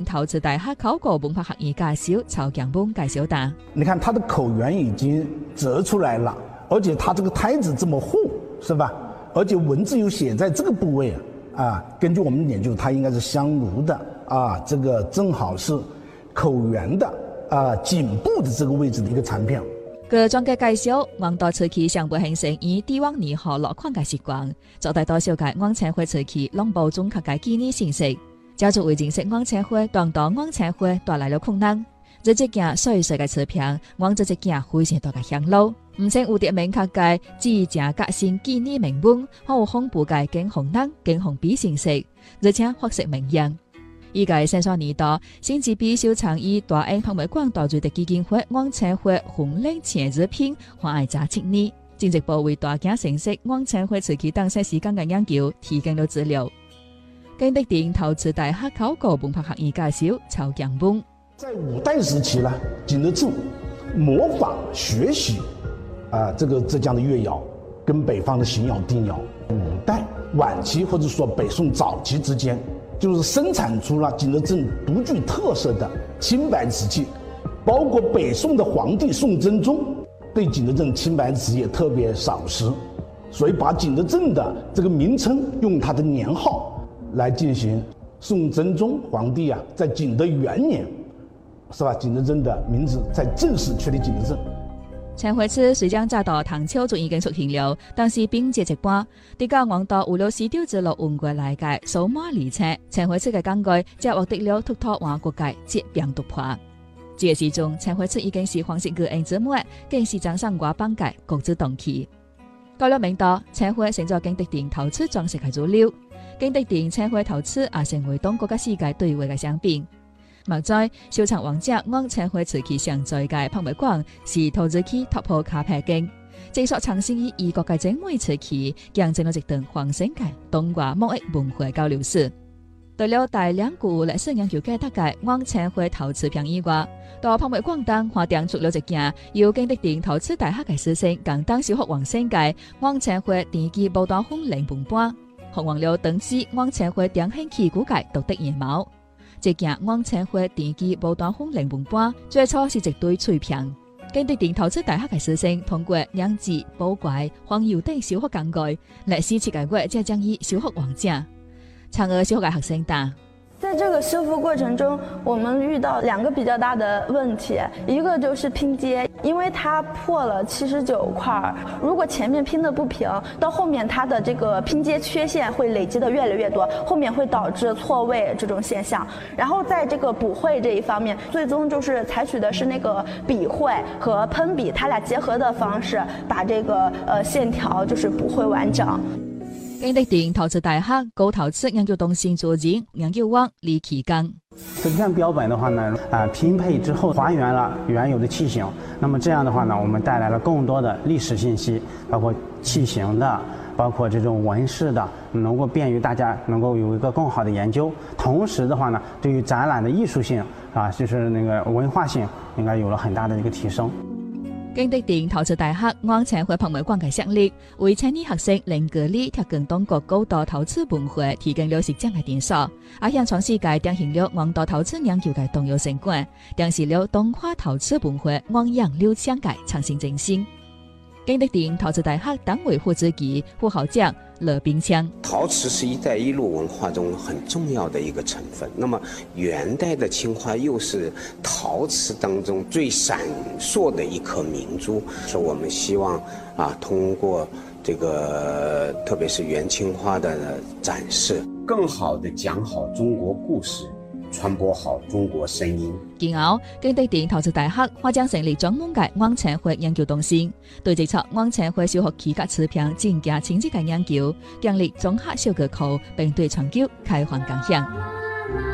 投资大学考古文化学院教授曹强峰介绍答： 你看它的口缘已经折出来了，而且它这个胎子这么厚，是吧？而且文字又写在这个部位啊，根据我们研究，它应该是香炉的啊，这个正好是口缘的啊，颈部的这个位置的一个残片。 據專家介紹，黃道瓷器上背形成以帝王泥和落礦嘅習慣，做大多數嘅黃青花瓷器攏保存較嘅紀念形式。家族為認識黃青花，當到黃青花帶來了困難。這隻件碎碎嘅瓷片，往這隻件非常大嘅響路，唔稱有啲明確嘅自正革新紀念名本，好恐怖嘅驚紅燈、驚紅筆形式，而且發色明樣。依個生產年代，先至必收藏以大英博物館導致的基金會黃青花紅領前日品還愛扎7年，政治部為大家認識黃青花瓷器當世時間嘅研究提供了資料。建德殿陶瓷大學考古文化學院教授曹強峰， 在5代時期呢，景德鎮模仿學習這個浙江的越窯跟北方的邢窯、定窯。5代晚期或者說北宋早期之間，就是生產出了景德鎮獨具特色的青白瓷器，包括北宋的皇帝宋真宗對景德鎮青白瓷也特別賞識，所以把景德鎮的這個名稱用它的年號來進行。宋真宗皇帝在景德元年，是吧？景德鎮的名字才正式確立景德鎮。 青花瓷雖將早到唐朝就已經出現了，但是並接一半。啲家往到烏魯絲雕之路運過來嘅數碼列車，青花瓷嘅工具則獲得了突破華國界疾病突破。這個時鐘，青花瓷已經是黃色嘅影之末，更是掌上華邦界國之動氣。到了明代，青花成咗建德殿陶瓷裝飾嘅主流，建德殿青花陶瓷也成為當國家世界對外嘅商品。目在收藏王者黃青花瓷器上在嘅博物館是陶瓷器突破卡牌徑，正所呈現以異國嘅精美瓷器，見證咗一段黃星界東華貿易文化交流史。除了大量古歷史研究嘅得嘅黃青花陶瓷片以外，到博物館當還訂出了一件由建德殿陶瓷大學嘅師生共同小學黃星界黃青花電機寶丹紅零本版，學完了當時黃青花點興起古界獨特樣貌。這件黃青花電機寶丹紅零本版最初是一堆碎片，建德殿陶瓷大學嘅師生通過釀製、寶貴、黃油等小學工具，歷史設計過這將以小學王者。嫦娥小學嘅學生答： 在這個修復過程中，我們遇到2個比較大的問題，一個就是拼接，因為它破了79塊，如果前面拼得不平，到後面它的這個拼接缺陷會累積得越來越多，後面會導致錯位這種現象。然後在這個補繪這一方面，最終就是採取的是那個筆繪和噴筆，它倆結合的方式，把這個線條就是補繪完整。 建德殿陶瓷大學高陶瓷研究中心主任研究員李啟剛： 瓷片標本的話呢，拼配之後還原了原有的器型，那麼這樣的話呢，我們帶來了更多的歷史信息，包括器型的，包括這種紋飾的，能夠便於大家能夠有一個更好的研究。同時的話呢，對於展覽的藝術性就是那個文化性，應該有了很大的一個提升。 建德殿陶瓷大學黃青花博物館嘅設立，為青年學生能夠理貼近中國高度陶瓷文化提供了實踐嘅電索，也向全世界展現了黃道陶瓷研究嘅重要成果，展示了東華陶瓷文化汪洋流暢嘅創新精神。建德殿陶瓷大學黨委副書記、副校長羅炳強： 陶瓷是一帶一路文化中很重要的一個成分，那麼元代的青花又是陶瓷當中最閃爍的一顆明珠，所以我們希望通過這個特別是元青花的展示，更好地講好中國故事，傳播好中國聲音。 然後，建德殿陶瓷大學或將成立專門嘅黃青花研究中心，對這輯黃青花小學期嘅瓷片進行親自嘅研究，建立綜合小學庫，並對全球開放共享。